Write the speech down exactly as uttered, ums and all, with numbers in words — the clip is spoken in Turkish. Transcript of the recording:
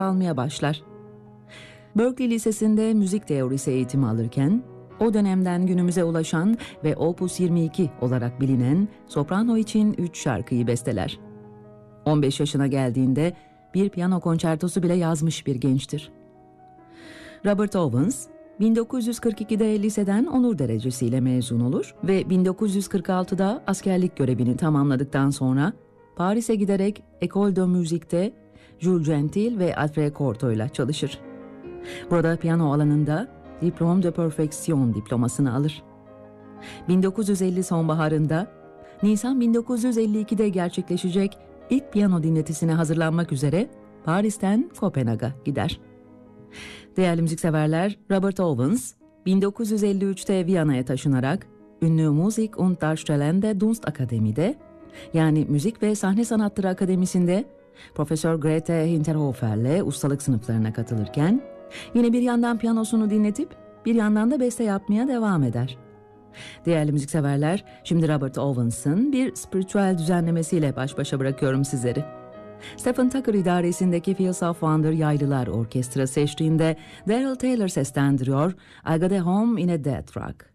almaya başlar. Berkeley Lisesi'nde müzik teorisi eğitimi alırken, o dönemden günümüze ulaşan ve Opus yirmi iki olarak bilinen soprano için üç şarkıyı besteler. on beş yaşına geldiğinde bir piyano konçertosu bile yazmış bir gençtir. Robert Owens, bin dokuz yüz kırk ikide liseden onur derecesiyle mezun olur ve bin dokuz yüz kırk altıda askerlik görevini tamamladıktan sonra Paris'e giderek École de Musique'te Jules Gentil ve Alfred Cortot ile çalışır. Burada piyano alanında Diplôme de Perfection diplomasını alır. bin dokuz yüz elli sonbaharında Nisan bin dokuz yüz elli ikide gerçekleşecek ilk piyano dinletisine hazırlanmak üzere Paris'ten Kopenhag'a gider. Değerli müzikseverler, Robert Owens bin dokuz yüz elli üçte Viyana'ya taşınarak ünlü Musik und Darstellende Kunstakademi'de, yani Müzik ve Sahne Sanatları Akademisi'nde Profesör Grete Hinterhofer'le ustalık sınıflarına katılırken yine bir yandan piyanosunu dinletip bir yandan da beste yapmaya devam eder. Değerli müzikseverler, şimdi Robert Owens'ın bir spiritüel düzenlemesiyle baş başa bırakıyorum sizleri. Stephen Tucker idaresindeki Fields of Wonder Yaylılar Orkestrası eşliğinde Daryl Taylor seslendiriyor I Got a Home in a Death Rock.